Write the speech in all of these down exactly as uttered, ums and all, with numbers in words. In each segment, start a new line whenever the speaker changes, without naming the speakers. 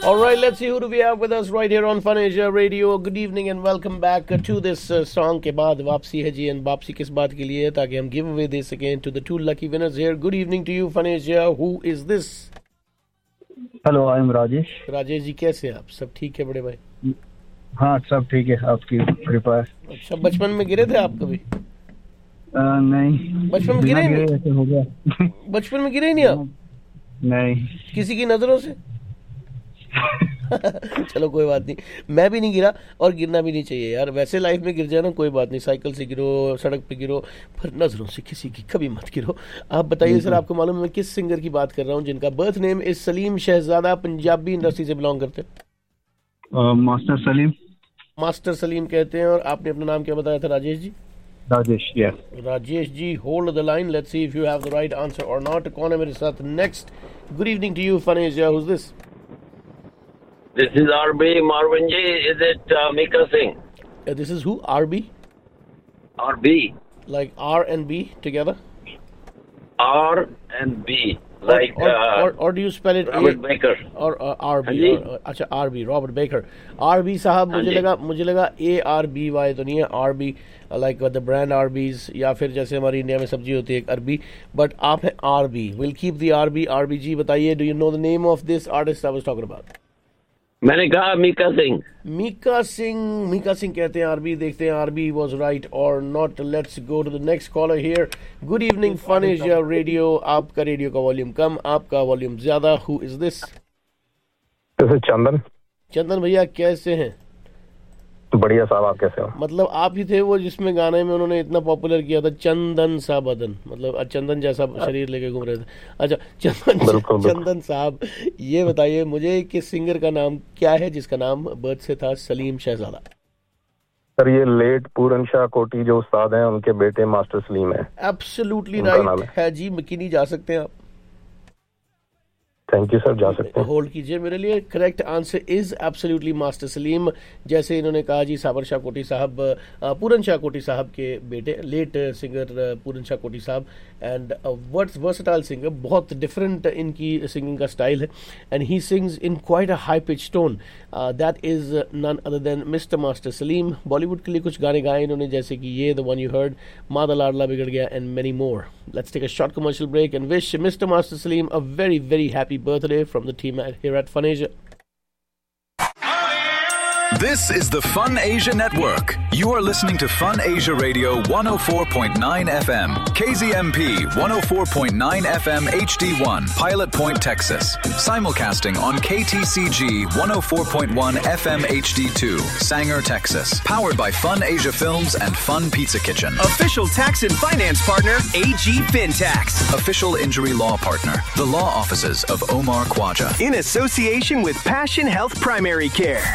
All right, let's see who do we have with us right here on Fun Asia Radio. Good evening and welcome back to this uh, song के बाद वापसी है जी. and वापसी किस बात के लिए ताकि हम give away this again to the two lucky winners here. Good evening to you, Fun Asia. Who is this?
Hello, I am Rajesh.
Rajesh ji कैसे हैं आप? सब ठीक है बड़े भाई?
हाँ सब ठीक है, आपकी कृपा है.
अच्छा, बचपन में गिरे थे आप कभी?
आ, नहीं,
बचपन में गिरे नहीं?
ऐसे हो गया.
बचपन में गिरे ही नहीं आप?
नहीं. किसी
की नजरों से? चलो कोई बात नहीं, मैं भी नहीं गिरा और गिरना भी नहीं चाहिए यार. वैसे लाइफ में गिर जाए ना कोई बात नहीं, साइकिल से गिरो, सड़क पे गिरो, पर नजरों से किसी की कभी मत गिरो. आप बताइए सर, आपको मालूम है मैं किस सिंगर की बात कर रहा हूँ जिनका birth name is Salim Shahzada, Punjabi industry से बिलोंग करते हैं?
मास्टर सलीम.
मास्टर सलीम कहते हैं. और आपने अपना नाम क्या बताया था? Rajesh ji.
Rajesh. Yes
Rajesh ji, hold the line. Let's see if you have the right answer और नॉट. कौन है मेरे साथ next? Good evening to you fun Asia. Who is this?
This is R B Marvin G. Is it uh, Mika Singh?
Uh, this is who? R B?
R B.
Like R and B together?
R and B. Like
or, or,
uh,
or, or do you spell it
Robert
A,
Baker?
Or uh, R B? Or, uh, अच्छा R B, Robert Baker. R B साहब, मुझे लगा मुझे लगा A R B Y तो नहीं है. R B like the brand Arby's या फिर जैसे हमारी इंडिया में सब्जी होती है एक अरबी, बट आप हैं R B. We'll keep the R B. R B जी बताइए, do you know the name of this artist I was talking about?
मैंने कहा मीका सिंह.
मीका सिंह. मीका सिंह कहते हैं. आरबी. देखते हैं आरबी वाज राइट और not. Let's go to the next collar here. Good evening fun Asia radio. आपका radio का वॉल्यूम कम, आपका वॉल्यूम ज्यादा. Who is this?
This is चंदन.
चंदन भैया कैसे हैं?
बढ़िया साहब, आप कैसे हो?
मतलब आप ही थे वो जिसमें गाने में उन्होंने इतना पॉपुलर किया था, चंदन सा बदन, मतलब चंदन जैसा शरीर लेके घूम रहे थे. अच्छा चंदन. बिल्कुल, चंदन साहब ये बताइए मुझे कि सिंगर का नाम क्या है जिसका नाम बर्थ से था सलीम शहजादा?
सर ये लेट पूरन शाह कोटी जो उस्ताद हैं उनके बेटे मास्टर सलीम है.
एब्सोल्युटली राइट है जी. मकीनी जा सकते हैं आप?
थैंक यू सर, जा सकते हैं.
होल्ड कीजिए मेरे लिए. Correct answer is absolutely master Salim. जैसे इन्होंने कहा जी, साबर शाह कोटी साहब, पूरन शाह कोटी साहब के बेटे, लेट सिंगर पूरन शाह कोटी साहब. एंड वर्ड्स वर्सटाइल सिंगर, बहुत डिफरेंट इनकी सिंगिंग का स्टाइल है. And he sings in quite a high pitch tone. That is none other than mister master Salim. Bollywood के लिए कुछ गाने गाए इन्होंने, जैसे कि ये द वन यू हर्ड, मादा लाडला बिगड़ गया, and many more. Let's take a short commercial break and wish Mister Master Salim a very, very happy birthday from the team at, here at Fun Asia.
This is the Fun Asia Network. You are listening to Fun Asia Radio one oh four point nine F M, K Z M P one oh four point nine F M H D one, Pilot Point, Texas. Simulcasting on K T C G one oh four point one F M H D two, Sanger, Texas. Powered by Fun Asia Films and Fun Pizza Kitchen.
Official tax and finance partner, A G FinTax.
Official injury law partner, the law offices of Omar Khwaja.
In association with Passion Health Primary Care.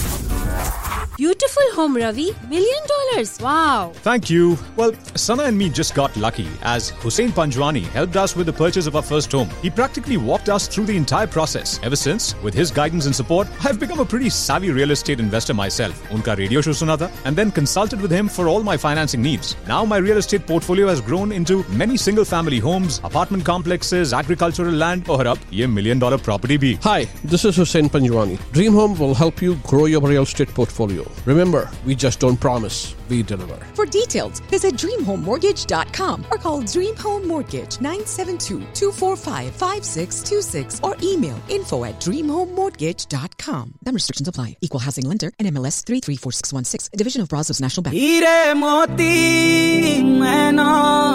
Beautiful home, Ravi. Million dollars. Wow.
Thank you. Well, Sana and me just got lucky as Hussein Panjwani helped us with the purchase of our first home. He practically walked us through the entire process. Ever since, with his guidance and support, I've become a pretty savvy real estate investor myself. Unka radio show suna tha and then consulted with him for all my financing needs. Now my real estate portfolio has grown into many single family homes, apartment complexes, agricultural land और अब ये million dollar property bhi.
Hi, this is Hussein Panjwani. Dream Home will help you grow your real estate portfolio. Remember, we just don't promise, we deliver.
For details, visit dream home mortgage dot com or call Dream Home Mortgage nine seven two, two four five, five six two six or email info at dream home mortgage dot com. Some restrictions apply. Equal housing lender and M L S three three four six one six, a division of Brazos National Bank.
हीरे मोती मैं ना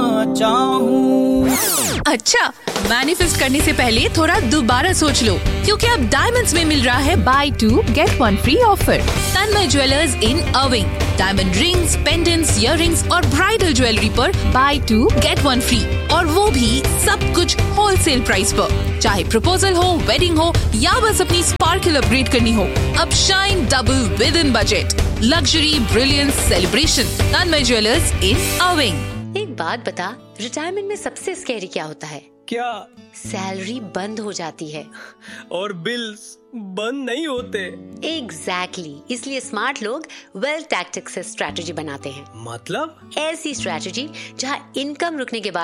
चाहूं.
अच्छा, manifest करने से पहले थोड़ा दोबारा सोच लो, क्योंकि अब डायमंड्स में मिल रहा है by to get one free offer. Tanmay jewellers in अविंग. Diamond rings, pendants, earrings और ब्राइडल ज्वेलरी पर by to get one free, और वो भी सब कुछ होलसेल प्राइस पर. चाहे प्रपोजल हो, वेडिंग हो या बस अपनी स्पार्कल अपग्रेड करनी हो, अब shine double with in budget. Luxury, brilliance, celebration. Tanmay jewellers इन अविंग.
एक बात बता, रिटायरमेंट में सबसे स्कैरी क्या होता है?
क्या?
सैलरी बंद हो जाती है
और बिल्स बंद नहीं होते.
Exactly exactly. इसलिए स्मार्ट लोग वेल्थ टैक्टिक्स से स्ट्रैटेजी बनाते हैं.
मतलब?
ऐसी स्ट्रैटेजी जहां इनकम रुकने के बाद भी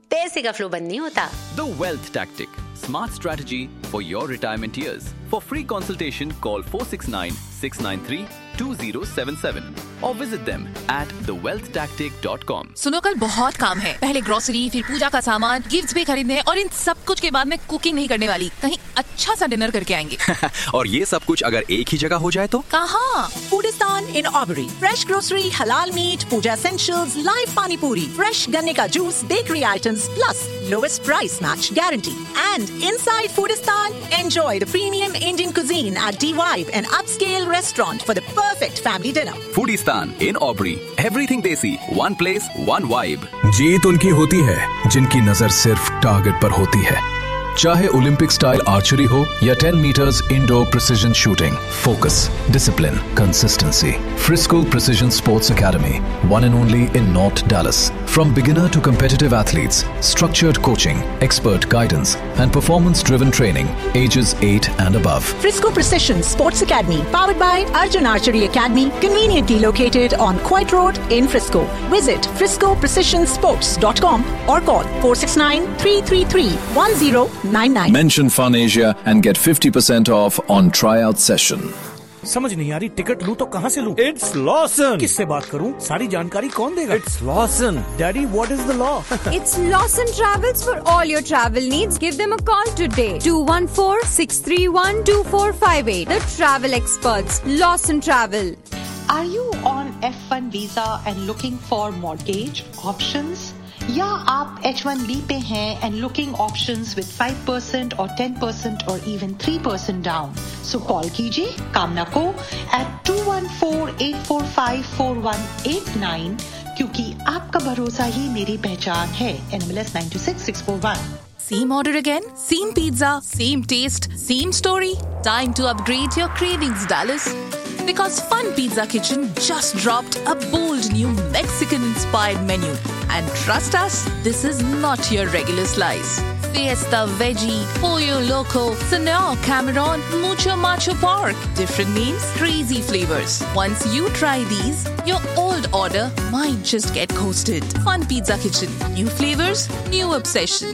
पैसे का फ्लो बंद नहीं होता।
The Wealth Tactic, smart strategy for your retirement years. For free consultation, call four six nine, six nine three, two zero seven seven or visit them at the wealth tactic dot com.
सुनो, कल बहुत काम है। पहले grocery, फिर पूजा का सामान, gifts भी खरीदने और इन सब कुछ के बाद मैं कुकिंग नहीं करने वाली। कहीं अच्छा सा डिनर करके आएंगे।
और ये सब कुछ अगर एक ही जगह हो जाए तो?
कहाँ?
Foodistan in Aubrey. Fresh grocery, halal meat, puja essentials, live pani puri, fresh ganne ka juice, bakery items, plus lowest price match guarantee. And inside Foodistan, enjoy the premium Indian cuisine at D-Vibe, an upscale restaurant for the perfect family dinner.
Foodistan in Aubrey. Everything desi, one place, one vibe.
जीत उनकी होती है जिनकी नजर सिर्फ target पर होती है, चाहे ओलंपिक स्टाइल आर्चरी हो या ten metres indoor precision shooting. Focus, discipline, consistency. Frisco Precision Sports Academy, one and only in North Dallas. From beginner to competitive athletes, structured coaching, expert guidance, and performance-driven training, ages eight and above.
Frisco Precision Sports Academy, powered by Arjun Archery Academy, conveniently located on Coit Road in Frisco. Visit frisco precision sports dot com or call four six nine, three three three, one zero nine nine.
Mention Fun Asia and get fifty percent off on tryout session.
समझ नहीं आ रही, ticket लूं तो कहाँ से लूं?
It's Lawson.
किससे बात करूं? सारी जानकारी कौन देगा?
It's Lawson.
Daddy, what is the law?
It's Lawson Travels for all your travel needs. Give them a call today. two one four, six three one, two four five eight. The travel experts. Lawson Travel.
Are you on F one visa and looking for mortgage options? या आप H one B पे हैं and looking options with five percent or ten percent or even three percent down. So call कीजिए कामना को at two one four, eight four five, four one eight nine क्योंकि आपका भरोसा ही मेरी पहचान है. N M L S nine two six six four one.
Same order again? Same pizza? Same taste? Same story? Time to upgrade your cravings, Dallas. Because Fun Pizza Kitchen just dropped a bold new Mexican-inspired menu. And trust us, this is not your regular slice. Fiesta Veggie, Pollo Loco, Senor Cameron, Mucho Macho Pork. Different names, crazy flavors. Once you try these, your old order might just get coasted. Fun Pizza Kitchen. New flavors, new obsession.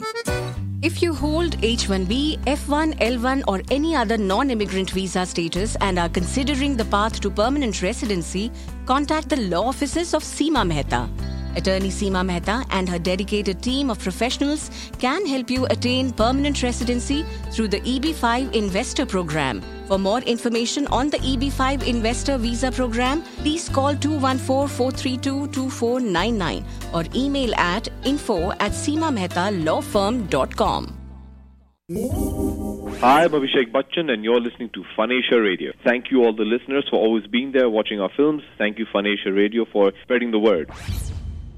If you hold H one B, F one, L one or any other non-immigrant visa status and are considering the path to permanent residency, contact the law offices of Seema Mehta. Attorney Seema Mehta and her dedicated team of professionals can help you attain permanent residency through the E B five Investor Program. For more information on the E B five Investor Visa Program, please call two one four, four three two, two four nine nine or email at info at seema mehta law firm dot com.
Hi, I'm Abhishek Bachchan and you're listening to Fun Asia Radio. Thank you all the listeners for always being there watching our films. Thank you Fun Asia Radio for spreading the word.